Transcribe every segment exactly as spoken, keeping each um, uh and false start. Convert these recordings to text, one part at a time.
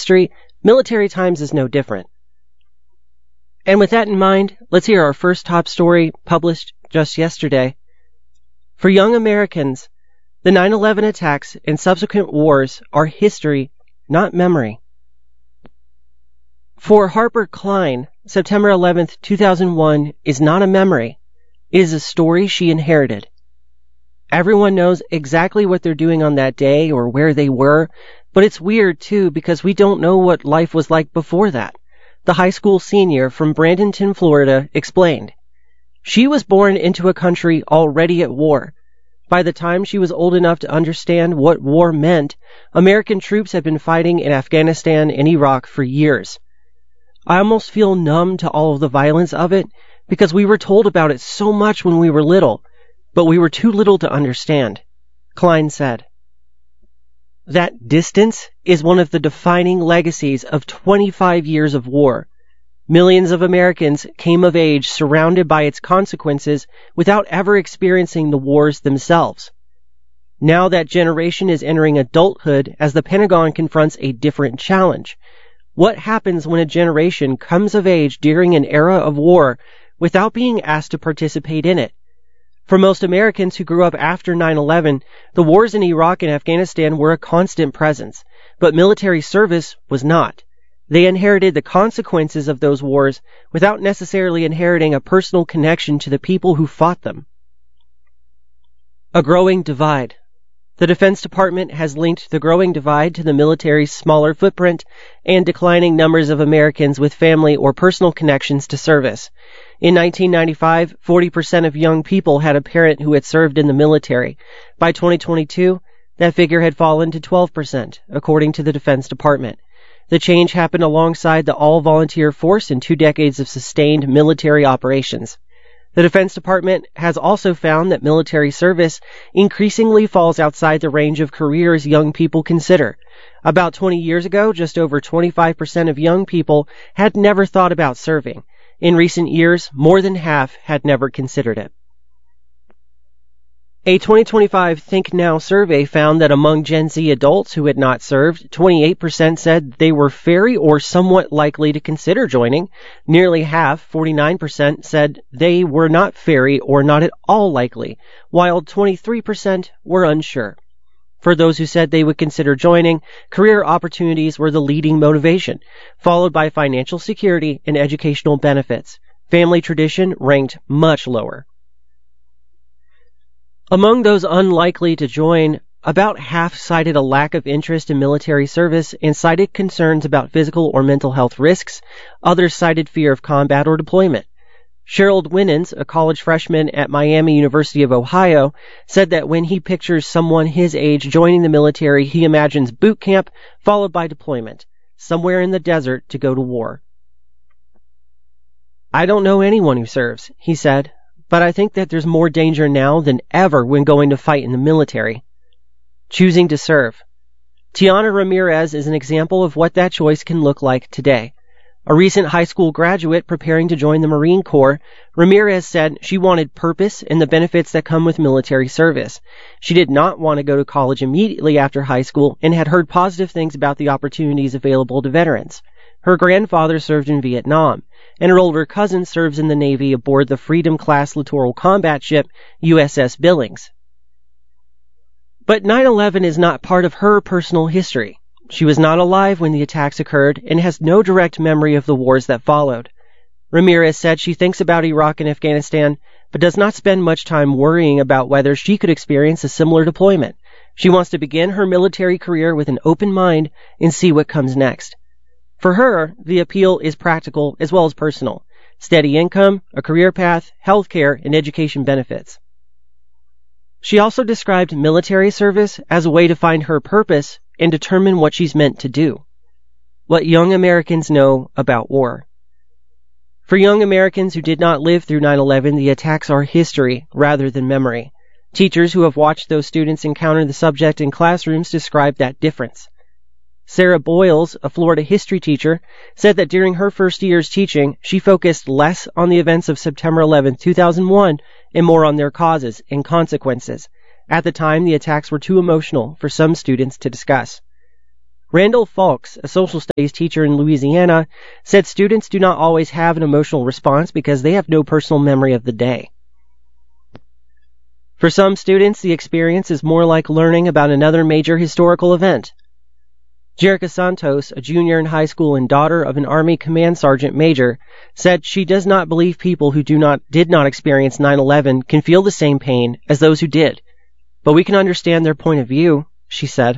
Street, military times is no different. And with that in mind, let's hear our first top story published just yesterday. For young Americans, the nine eleven attacks and subsequent wars are history, not memory. For Harper Klein, September eleventh, two thousand one is not a memory. It is a story she inherited. Everyone knows exactly what they're doing on that day or where they were, but it's weird too because we don't know what life was like before that. The high school senior from Bradenton, Florida, explained. She was born into a country already at war. By the time she was old enough to understand what war meant, American troops had been fighting in Afghanistan and Iraq for years. I almost feel numb to all of the violence of it because we were told about it so much when we were little, but we were too little to understand, Klein said. That distance is one of the defining legacies of twenty-five years of war. Millions of Americans came of age surrounded by its consequences without ever experiencing the wars themselves. Now that generation is entering adulthood as the Pentagon confronts a different challenge. What happens when a generation comes of age during an era of war without being asked to participate in it? For most Americans who grew up after nine eleven, the wars in Iraq and Afghanistan were a constant presence, but military service was not. They inherited the consequences of those wars without necessarily inheriting a personal connection to the people who fought them. A growing divide. The Defense Department has linked the growing divide to the military's smaller footprint and declining numbers of Americans with family or personal connections to service. In nineteen ninety-five, forty percent of young people had a parent who had served in the military. By twenty twenty-two, that figure had fallen to twelve percent, according to the Defense Department. The change happened alongside the all-volunteer force and two decades of sustained military operations. The Defense Department has also found that military service increasingly falls outside the range of careers young people consider. About twenty years ago, just over twenty-five percent of young people had never thought about serving. In recent years, more than half had never considered it. A twenty twenty-five Think Now survey found that among Gen Z adults who had not served, twenty-eight percent said they were very or somewhat likely to consider joining. Nearly half, forty-nine percent, said they were not very or not at all likely, while twenty-three percent were unsure. For those who said they would consider joining, career opportunities were the leading motivation, followed by financial security and educational benefits. Family tradition ranked much lower. Among those unlikely to join, about half cited a lack of interest in military service and cited concerns about physical or mental health risks. Others cited fear of combat or deployment. Sherald Winans, a college freshman at Miami University of Ohio, said that when he pictures someone his age joining the military, he imagines boot camp followed by deployment, somewhere in the desert to go to war. I don't know anyone who serves, he said. But I think that there's more danger now than ever when going to fight in the military. Choosing to serve. Tiana Ramirez is an example of what that choice can look like today. A recent high school graduate preparing to join the Marine Corps, Ramirez said she wanted purpose and the benefits that come with military service. She did not want to go to college immediately after high school and had heard positive things about the opportunities available to veterans. Her grandfather served in Vietnam, and her older cousin serves in the Navy aboard the Freedom-class littoral combat ship U S S Billings. But nine eleven is not part of her personal history. She was not alive when the attacks occurred and has no direct memory of the wars that followed. Ramirez said she thinks about Iraq and Afghanistan, but does not spend much time worrying about whether she could experience a similar deployment. She wants to begin her military career with an open mind and see what comes next. For her, the appeal is practical as well as personal. Steady income, a career path, health care, and education benefits. She also described military service as a way to find her purpose and determine what she's meant to do. What young Americans know about war. For young Americans who did not live through nine eleven, the attacks are history rather than memory. Teachers who have watched those students encounter the subject in classrooms describe that difference. Sarah Boyles, a Florida history teacher, said that during her first years teaching, she focused less on the events of September eleventh, two thousand one, and more on their causes and consequences. At the time, the attacks were too emotional for some students to discuss. Randall Falks, a social studies teacher in Louisiana, said students do not always have an emotional response because they have no personal memory of the day. For some students, the experience is more like learning about another major historical event. Jerica Santos, a junior in high school and daughter of an Army Command Sergeant Major, said she does not believe people who do not did not experience nine eleven can feel the same pain as those who did. But we can understand their point of view, she said.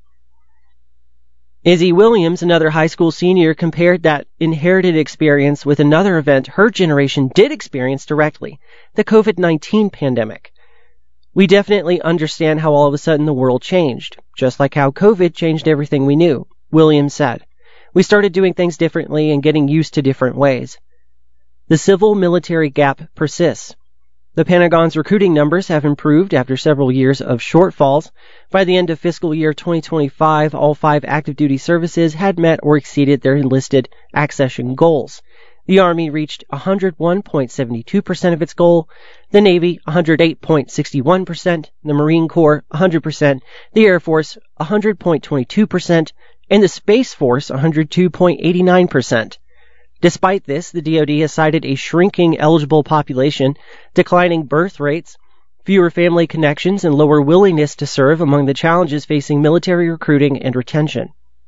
Izzy Williams, another high school senior, compared that inherited experience with another event her generation did experience directly, the COVID nineteen pandemic. We definitely understand how all of a sudden the world changed, just like how COVID changed everything we knew, Williams said. We started doing things differently and getting used to different ways. The civil-military gap persists. The Pentagon's recruiting numbers have improved after several years of shortfalls. By the end of fiscal year twenty twenty-five, all five active duty services had met or exceeded their enlisted accession goals. The Army reached one hundred one point seven two percent of its goal, the Navy one hundred eight point six one percent, the Marine Corps one hundred percent, the Air Force one hundred point two two percent, and the Space Force one hundred two point eight nine percent. Despite this, the D O D has cited a shrinking eligible population, declining birth rates, fewer family connections, and lower willingness to serve among the challenges facing military recruiting and retention.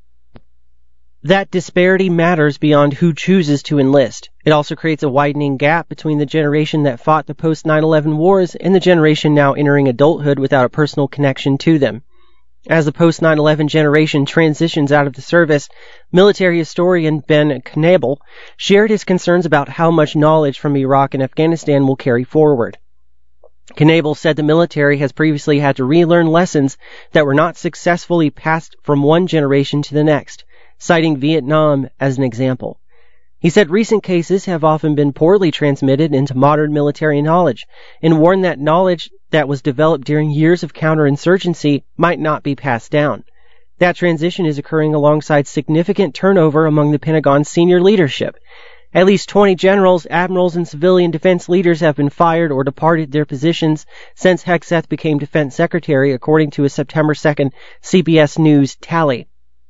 That disparity matters beyond who chooses to enlist. It also creates a widening gap between the generation that fought the post nine eleven wars and the generation now entering adulthood without a personal connection to them. As the post nine eleven generation transitions out of the service, military historian Ben Knable shared his concerns about how much knowledge from Iraq and Afghanistan will carry forward. Knable said the military has previously had to relearn lessons that were not successfully passed from one generation to the next, citing Vietnam as an example. He said recent cases have often been poorly transmitted into modern military knowledge, and warned that knowledge that was developed during years of counterinsurgency might not be passed down. That transition is occurring alongside significant turnover among the Pentagon's senior leadership. At least twenty generals, admirals, and civilian defense leaders have been fired or departed their positions since Hegseth became defense secretary, according to a September second C B S News tally.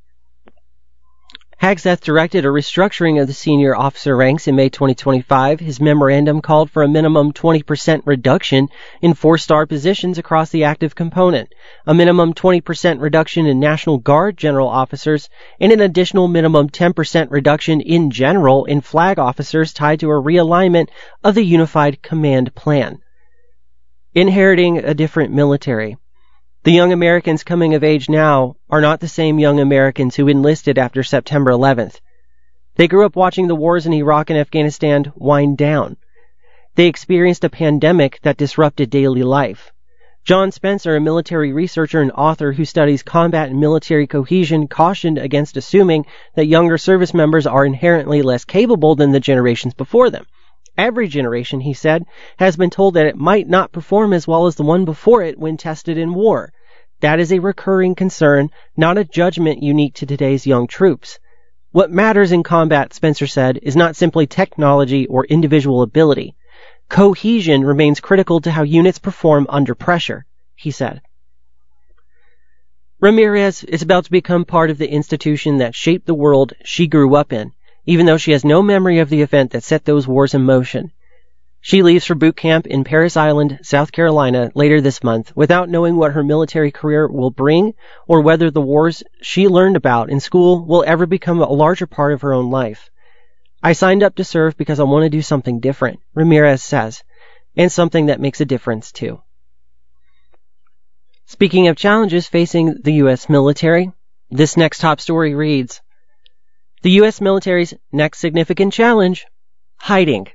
Hegseth directed a restructuring of the senior officer ranks in May twenty twenty-five. His memorandum called for a minimum twenty percent reduction in four-star positions across the active component, a minimum twenty percent reduction in National Guard general officers, and an additional minimum ten percent reduction in general in flag officers tied to a realignment of the Unified Command Plan. Inheriting a different military. The young Americans coming of age now are not the same young Americans who enlisted after September eleventh. They grew up watching the wars in Iraq and Afghanistan wind down. They experienced a pandemic that disrupted daily life. John Spencer, a military researcher and author who studies combat and military cohesion, cautioned against assuming that younger service members are inherently less capable than the generations before them. Every generation, he said, has been told that it might not perform as well as the one before it when tested in war. That is a recurring concern, not a judgment unique to today's young troops. What matters in combat, Spencer said, is not simply technology or individual ability. Cohesion remains critical to how units perform under pressure, he said. Ramirez is about to become part of the institution that shaped the world she grew up in, even though she has no memory of the event that set those wars in motion. She leaves for boot camp in Parris Island, South Carolina, later this month, without knowing what her military career will bring or whether the wars she learned about in school will ever become a larger part of her own life. I signed up to serve because I want to do something different, Ramirez says, and something that makes a difference, too. Speaking of challenges facing the U S military, this next top story reads, the U S military's next significant challenge, hiding.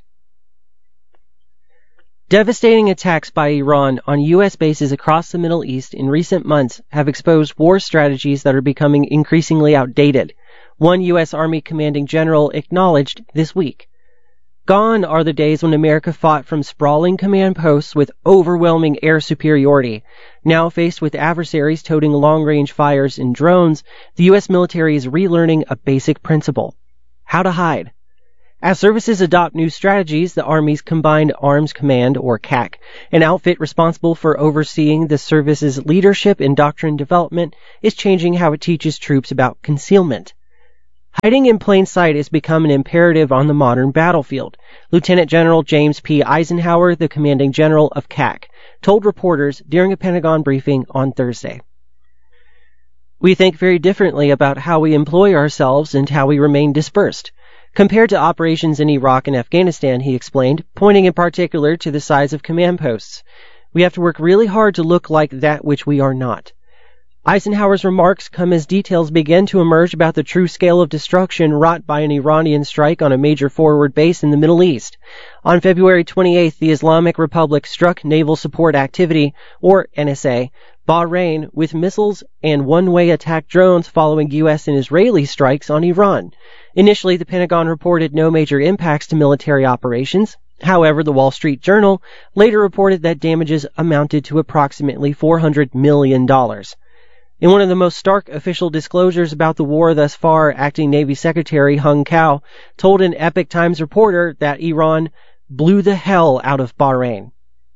Devastating attacks by Iran on U S bases across the Middle East in recent months have exposed war strategies that are becoming increasingly outdated, one U S Army commanding general acknowledged this week. Gone are the days when America fought from sprawling command posts with overwhelming air superiority. Now faced with adversaries toting long-range fires and drones, the U S military is relearning a basic principle: how to hide. As services adopt new strategies, the Army's Combined Arms Command, or C A C, an outfit responsible for overseeing the service's leadership and doctrine development, is changing how it teaches troops about concealment. Hiding in plain sight has become an imperative on the modern battlefield. Lieutenant General James P. Eisenhower, the commanding general of C A C, told reporters during a Pentagon briefing on Thursday. We think very differently about how we employ ourselves and how we remain dispersed. Compared to operations in Iraq and Afghanistan, he explained, pointing in particular to the size of command posts. We have to work really hard to look like that which we are not. Eisenhower's remarks come as details begin to emerge about the true scale of destruction wrought by an Iranian strike on a major forward base in the Middle East. On February twenty-eighth, the Islamic Republic struck Naval Support Activity, or N S A, Bahrain with missiles and one-way attack drones following U S and Israeli strikes on Iran. Initially, the Pentagon reported no major impacts to military operations. However, the Wall Street Journal later reported that damages amounted to approximately four hundred million dollars. In one of the most stark official disclosures about the war thus far, Acting Navy Secretary Hung Cao told an Epoch Times reporter that Iran blew the hell out of Bahrain.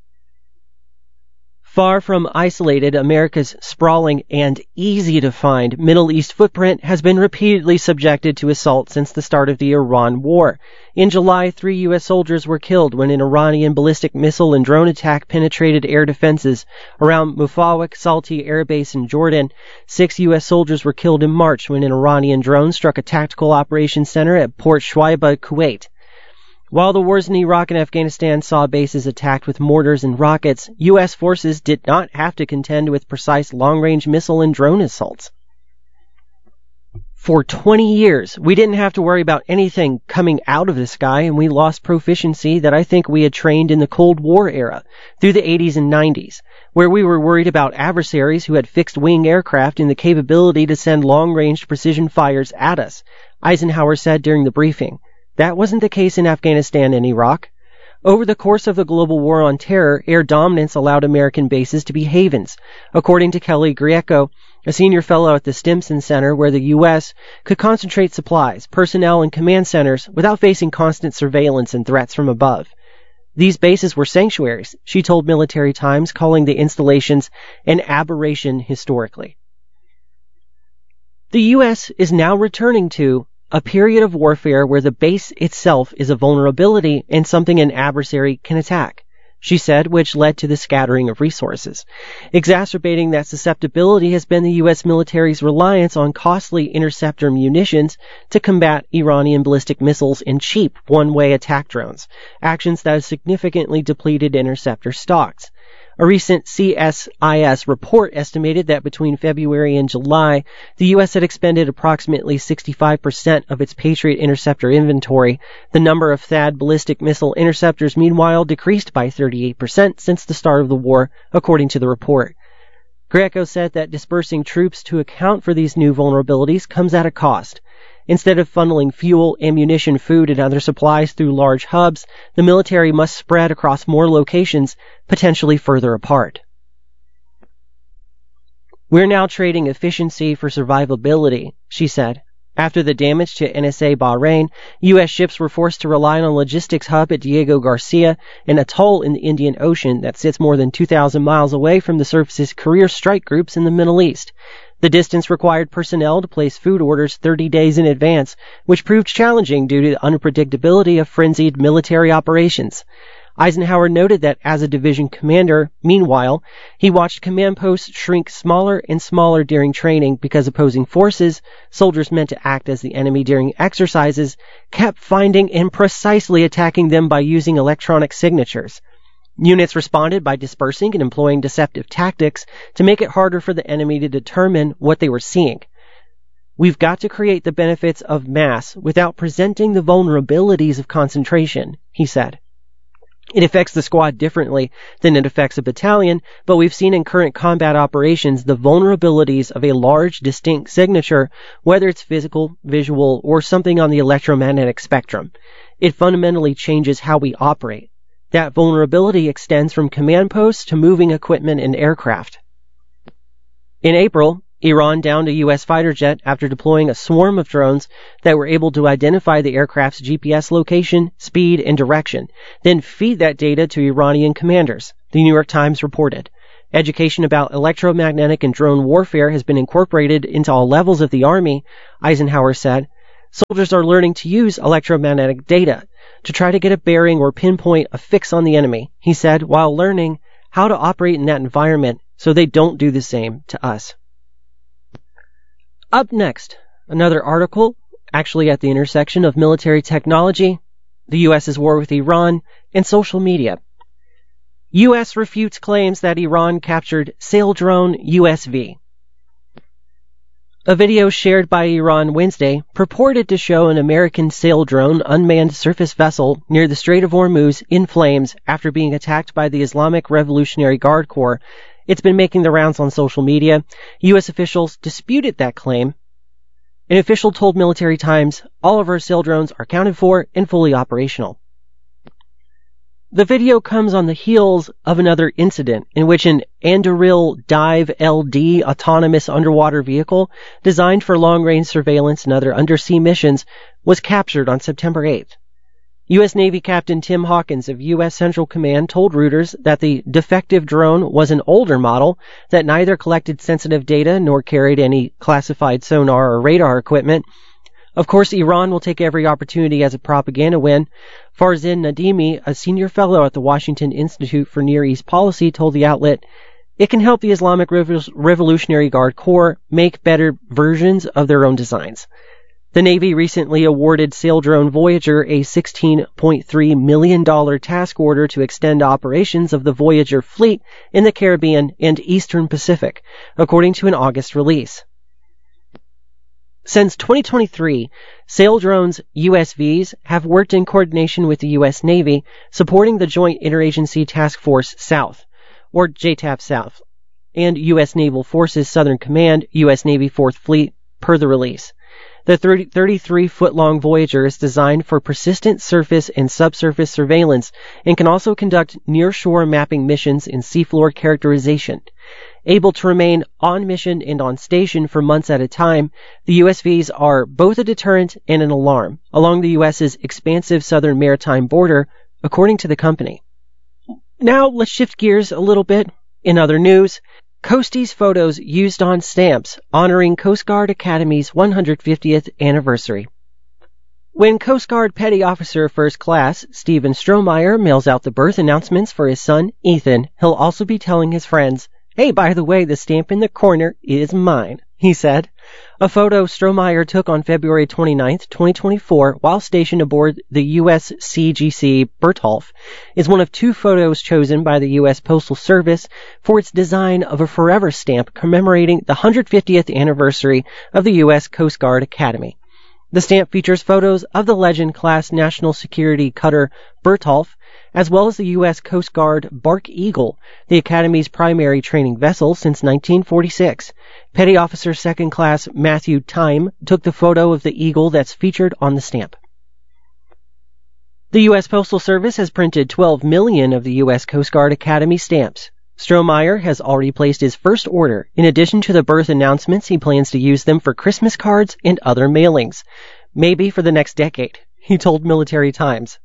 Far from isolated, America's sprawling and easy-to-find Middle East footprint has been repeatedly subjected to assault since the start of the Iran war. In July, three U S soldiers were killed when an Iranian ballistic missile and drone attack penetrated air defenses around Mufawak Salti Air Base in Jordan. Six U S soldiers were killed in March when an Iranian drone struck a tactical operations center at Port Shuaibah, Kuwait. While the wars in Iraq and Afghanistan saw bases attacked with mortars and rockets, U S forces did not have to contend with precise long-range missile and drone assaults. For twenty years, we didn't have to worry about anything coming out of the sky, and we lost proficiency that I think we had trained in the Cold War era, through the eighties and nineties, where we were worried about adversaries who had fixed-wing aircraft and the capability to send long-range precision fires at us, Eisenhower said during the briefing. That wasn't the case in Afghanistan and Iraq. Over the course of the global war on terror, air dominance allowed American bases to be havens, according to Kelly Grieco, a senior fellow at the Stimson Center, where the U S could concentrate supplies, personnel, and command centers without facing constant surveillance and threats from above. These bases were sanctuaries, she told Military Times, calling the installations an aberration historically. The U S is now returning to a period of warfare where the base itself is a vulnerability and something an adversary can attack, she said, which led to the scattering of resources. Exacerbating that susceptibility has been the U S military's reliance on costly interceptor munitions to combat Iranian ballistic missiles and cheap one-way attack drones, actions that have significantly depleted interceptor stocks. A recent C S I S report estimated that between February and July, the U S had expended approximately sixty-five percent of its Patriot interceptor inventory. The number of T H A A D ballistic missile interceptors, meanwhile, decreased by thirty-eight percent since the start of the war, according to the report. Greco said that dispersing troops to account for these new vulnerabilities comes at a cost. Instead of funneling fuel, ammunition, food, and other supplies through large hubs, the military must spread across more locations, potentially further apart. We're now trading efficiency for survivability, she said. After the damage to N S A Bahrain, U S ships were forced to rely on a logistics hub at Diego Garcia, an atoll in the Indian Ocean that sits more than two thousand miles away from the surface's career strike groups in the Middle East. The distance required personnel to place food orders thirty days in advance, which proved challenging due to the unpredictability of frenzied military operations. Eisenhower noted that as a division commander, meanwhile, he watched command posts shrink smaller and smaller during training because opposing forces, soldiers meant to act as the enemy during exercises, kept finding and precisely attacking them by using electronic signatures. Units responded by dispersing and employing deceptive tactics to make it harder for the enemy to determine what they were seeing. We've got to create the benefits of mass without presenting the vulnerabilities of concentration, he said. It affects the squad differently than it affects a battalion, but we've seen in current combat operations the vulnerabilities of a large, distinct signature, whether it's physical, visual, or something on the electromagnetic spectrum. It fundamentally changes how we operate. That vulnerability extends from command posts to moving equipment and aircraft. In April, Iran downed a U S fighter jet after deploying a swarm of drones that were able to identify the aircraft's G P S location, speed, and direction, then feed that data to Iranian commanders, the New York Times reported. Education about electromagnetic and drone warfare has been incorporated into all levels of the Army, Eisenhower said. Soldiers are learning to use electromagnetic data to try to get a bearing or pinpoint a fix on the enemy, he said, while learning how to operate in that environment so they don't do the same to us. Up next, another article, actually at the intersection of military technology, the U S's war with Iran, and social media. U S refutes claims that Iran captured sail drone U S V. A video shared by Iran Wednesday purported to show an American sail drone unmanned surface vessel near the Strait of Hormuz in flames after being attacked by the Islamic Revolutionary Guard Corps. It's been making the rounds on social media. U S officials disputed that claim. An official told Military Times all of our sail drones are accounted for and fully operational. The video comes on the heels of another incident in which an Anduril Dive L D autonomous underwater vehicle designed for long-range surveillance and other undersea missions was captured on September eighth. U S Navy Captain Tim Hawkins of U S Central Command told Reuters that the defective drone was an older model that neither collected sensitive data nor carried any classified sonar or radar equipment. Of course, Iran will take every opportunity as a propaganda win. Farzin Nadimi, a senior fellow at the Washington Institute for Near East Policy, told the outlet, it can help the Islamic Revolutionary Guard Corps make better versions of their own designs. The Navy recently awarded sail drone Voyager a sixteen point three million dollars task order to extend operations of the Voyager fleet in the Caribbean and Eastern Pacific, according to an August release. Since twenty twenty-three, sail drones U S Vs have worked in coordination with the U S Navy, supporting the Joint Interagency Task Force South, or J TAF South, and U S Naval Forces Southern Command, U S Navy Fourth Fleet, per the release. The thirty-three-foot-long Voyager is designed for persistent surface and subsurface surveillance and can also conduct near-shore mapping missions and seafloor characterization. Able to remain on mission and on station for months at a time, the U S Vs are both a deterrent and an alarm along the U S's expansive southern maritime border, according to the company. Now let's shift gears a little bit. In other news, Coasties photos used on stamps honoring Coast Guard Academy's one hundred fiftieth anniversary. When Coast Guard Petty Officer First Class Stephen Strohmeyer mails out the birth announcements for his son, Ethan, he'll also be telling his friends, hey, by the way, the stamp in the corner is mine, he said. A photo Strohmeyer took on February twenty-ninth, twenty twenty-four, while stationed aboard the U S C G C Bertholf, is one of two photos chosen by the U S Postal Service for its design of a forever stamp commemorating the one hundred fiftieth anniversary of the U S Coast Guard Academy. The stamp features photos of the Legend-class national security cutter Bertholf, as well as the U S Coast Guard Bark Eagle, the Academy's primary training vessel since nineteen forty-six. Petty Officer Second Class Matthew Time took the photo of the eagle that's featured on the stamp. The U S Postal Service has printed twelve million of the U S Coast Guard Academy stamps. Strohmeyer has already placed his first order. In addition to the birth announcements, he plans to use them for Christmas cards and other mailings. Maybe for the next decade, he told Military Times.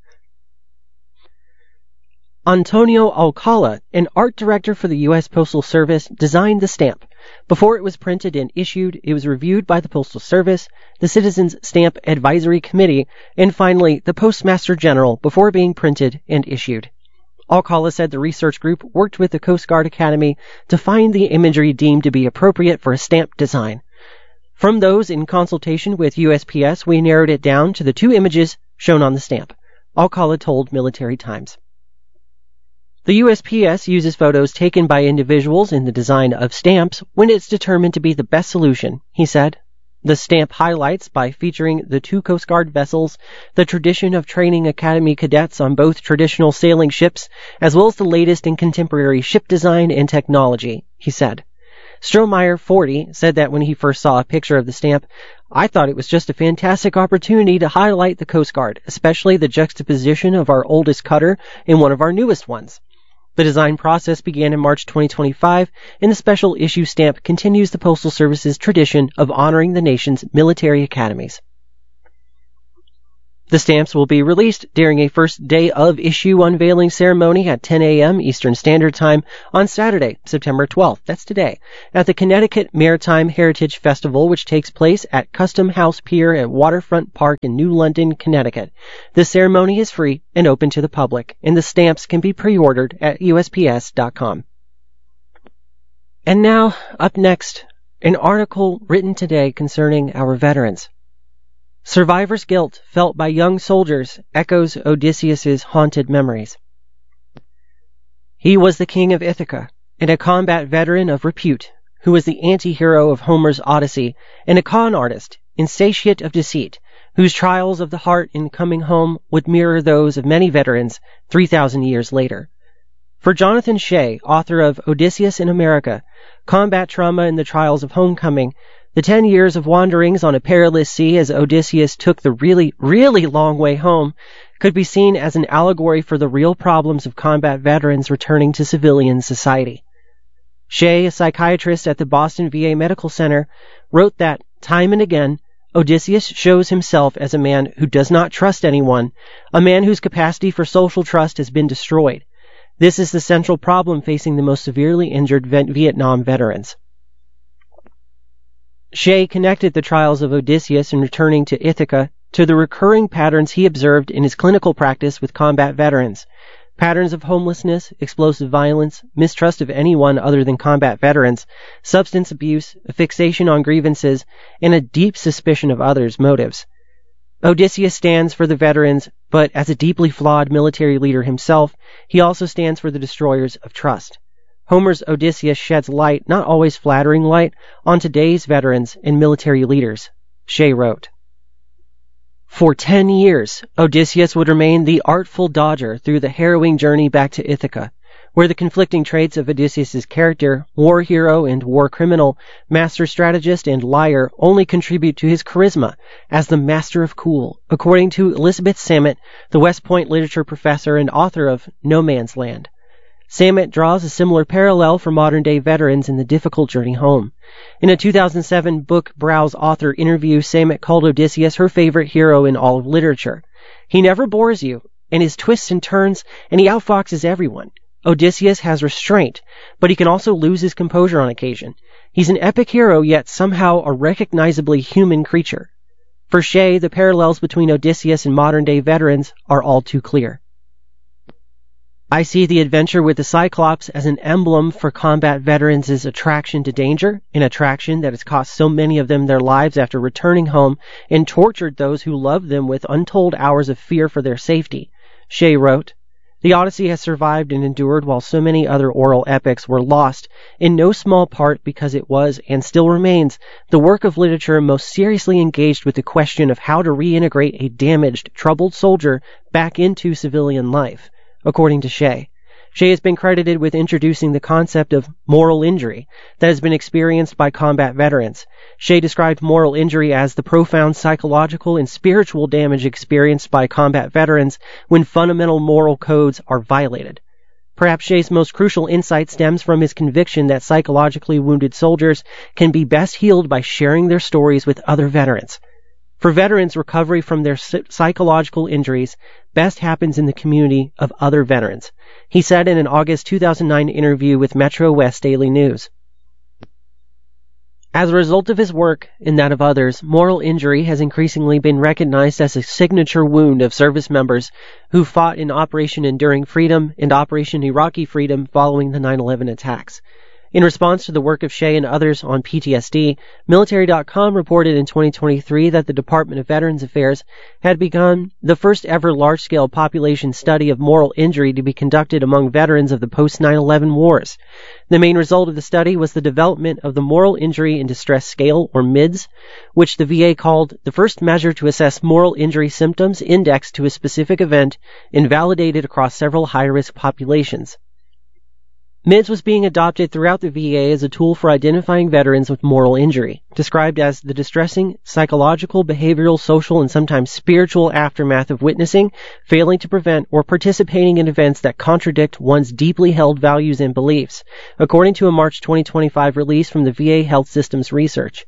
Antonio Alcala, an art director for the U S Postal Service, designed the stamp. Before it was printed and issued, it was reviewed by the Postal Service, the Citizens Stamp Advisory Committee, and finally the Postmaster General before being printed and issued. Alcala said the research group worked with the Coast Guard Academy to find the imagery deemed to be appropriate for a stamp design. From those in consultation with U S P S, we narrowed it down to the two images shown on the stamp, Alcala told Military Times. The U S P S uses photos taken by individuals in the design of stamps when it's determined to be the best solution, he said. The stamp highlights, by featuring the two Coast Guard vessels, the tradition of training Academy cadets on both traditional sailing ships, as well as the latest in contemporary ship design and technology, he said. Strohmeyer, forty, said that when he first saw a picture of the stamp, I thought it was just a fantastic opportunity to highlight the Coast Guard, especially the juxtaposition of our oldest cutter and one of our newest ones. The design process began in March twenty twenty-five, and the special issue stamp continues the Postal Service's tradition of honoring the nation's military academies. The stamps will be released during a first day of issue unveiling ceremony at ten a.m. Eastern Standard Time on Saturday, September twelfth, that's today, at the Connecticut Maritime Heritage Festival, which takes place at Custom House Pier at Waterfront Park in New London, Connecticut. The ceremony is free and open to the public, and the stamps can be pre-ordered at U S P S dot com. And now, up next, an article written today concerning our veterans. Survivor's guilt felt by young soldiers echoes Odysseus's haunted memories. He was the king of Ithaca, and a combat veteran of repute, who was the anti-hero of Homer's Odyssey, and a con artist, insatiate of deceit, whose trials of the heart in coming home would mirror those of many veterans three thousand years later. For Jonathan Shea, author of Odysseus in America, Combat Trauma and the Trials of Homecoming, the ten years of wanderings on a perilous sea as Odysseus took the really, really long way home could be seen as an allegory for the real problems of combat veterans returning to civilian society. Shea, a psychiatrist at the Boston V A Medical Center, wrote that, time and again, Odysseus shows himself as a man who does not trust anyone, a man whose capacity for social trust has been destroyed. This is the central problem facing the most severely injured Vietnam veterans. Shea connected the trials of Odysseus in returning to Ithaca to the recurring patterns he observed in his clinical practice with combat veterans. Patterns of homelessness, explosive violence, mistrust of anyone other than combat veterans, substance abuse, a fixation on grievances, and a deep suspicion of others' motives. Odysseus stands for the veterans, but as a deeply flawed military leader himself, he also stands for the destroyers of trust. Homer's Odysseus sheds light, not always flattering light, on today's veterans and military leaders. Shea wrote, For ten years, Odysseus would remain the artful dodger through the harrowing journey back to Ithaca, where the conflicting traits of Odysseus's character, war hero and war criminal, master strategist and liar, only contribute to his charisma as the master of cool, according to Elizabeth Samet, the West Point literature professor and author of No Man's Land. Samet draws a similar parallel for modern-day veterans in the difficult journey home. In a two thousand seven book Browse author interview, Samet called Odysseus her favorite hero in all of literature. He never bores you, and his twists and turns, and he outfoxes everyone. Odysseus has restraint, but he can also lose his composure on occasion. He's an epic hero, yet somehow a recognizably human creature. For Shea, the parallels between Odysseus and modern-day veterans are all too clear. I see the adventure with the Cyclops as an emblem for combat veterans' attraction to danger, an attraction that has cost so many of them their lives after returning home and tortured those who loved them with untold hours of fear for their safety. Shea wrote, The Odyssey has survived and endured while so many other oral epics were lost, in no small part because it was, and still remains, the work of literature most seriously engaged with the question of how to reintegrate a damaged, troubled soldier back into civilian life. According to Shea, Shea has been credited with introducing the concept of moral injury that has been experienced by combat veterans. Shea described moral injury as the profound psychological and spiritual damage experienced by combat veterans when fundamental moral codes are violated. Perhaps Shea's most crucial insight stems from his conviction that psychologically wounded soldiers can be best healed by sharing their stories with other veterans. For veterans, recovery from their psychological injuries best happens in the community of other veterans, he said in an August two thousand nine interview with Metro West Daily News. As a result of his work and that of others, moral injury has increasingly been recognized as a signature wound of service members who fought in Operation Enduring Freedom and Operation Iraqi Freedom following the nine eleven attacks. In response to the work of Shea and others on P T S D, Military dot com reported in twenty twenty-three that the Department of Veterans Affairs had begun the first ever large-scale population study of moral injury to be conducted among veterans of the post nine eleven wars. The main result of the study was the development of the Moral Injury and Distress Scale, or MIDS, which the V A called the first measure to assess moral injury symptoms indexed to a specific event and validated across several high-risk populations. M I D S was being adopted throughout the V A as a tool for identifying veterans with moral injury, described as the distressing psychological, behavioral, social, and sometimes spiritual aftermath of witnessing, failing to prevent, or participating in events that contradict one's deeply held values and beliefs, according to a March twenty twenty-five release from the V A Health Systems Research.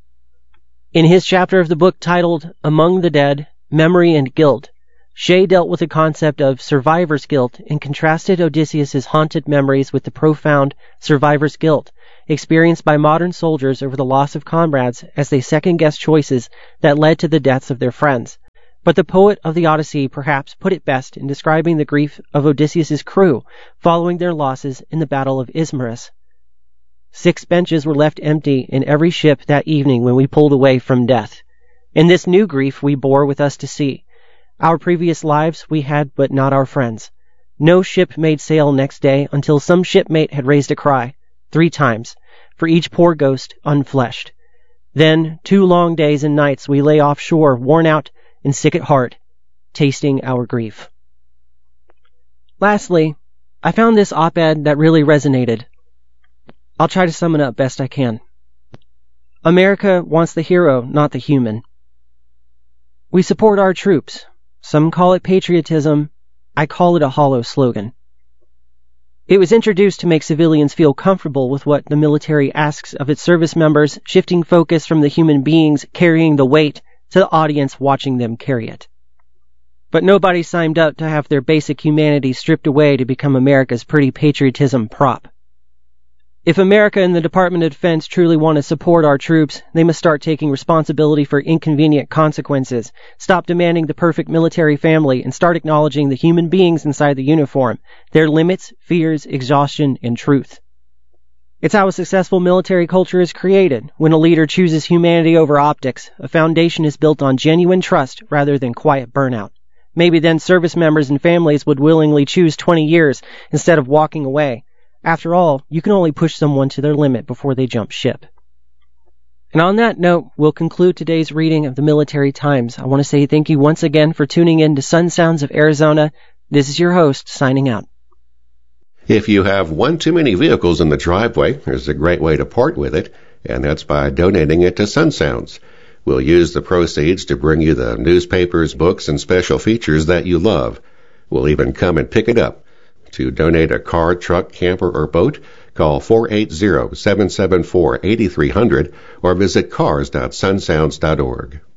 In his chapter of the book titled Among the Dead, Memory and Guilt, Shea dealt with the concept of survivor's guilt and contrasted Odysseus's haunted memories with the profound survivor's guilt experienced by modern soldiers over the loss of comrades as they second-guessed choices that led to the deaths of their friends. But the poet of the Odyssey perhaps put it best in describing the grief of Odysseus's crew following their losses in the Battle of Ismarus. Six benches were left empty in every ship that evening when we pulled away from death. And this new grief we bore with us to sea. Our previous lives we had, but not our friends. No ship made sail next day until some shipmate had raised a cry, three times, for each poor ghost unfleshed. Then, two long days and nights we lay offshore, worn out and sick at heart, tasting our grief. Lastly, I found this op-ed that really resonated. I'll try to sum it up best I can. America wants the hero, not the human. We support our troops. Some call it patriotism. I call it a hollow slogan. It was introduced to make civilians feel comfortable with what the military asks of its service members, shifting focus from the human beings carrying the weight to the audience watching them carry it. But nobody signed up to have their basic humanity stripped away to become America's pretty patriotism prop. If America and the Department of Defense truly want to support our troops, they must start taking responsibility for inconvenient consequences, stop demanding the perfect military family, and start acknowledging the human beings inside the uniform, their limits, fears, exhaustion, and truth. It's how a successful military culture is created. When a leader chooses humanity over optics, a foundation is built on genuine trust rather than quiet burnout. Maybe then service members and families would willingly choose twenty years instead of walking away. After all, you can only push someone to their limit before they jump ship. And on that note, we'll conclude today's reading of the Military Times. I want to say thank you once again for tuning in to Sun Sounds of Arizona. This is your host, signing out. If you have one too many vehicles in the driveway, there's a great way to part with it, and that's by donating it to Sun Sounds. We'll use the proceeds to bring you the newspapers, books, and special features that you love. We'll even come and pick it up. To donate a car, truck, camper, or boat, call four eight zero, seven seven four, eight three zero zero or visit cars dot sun sounds dot org.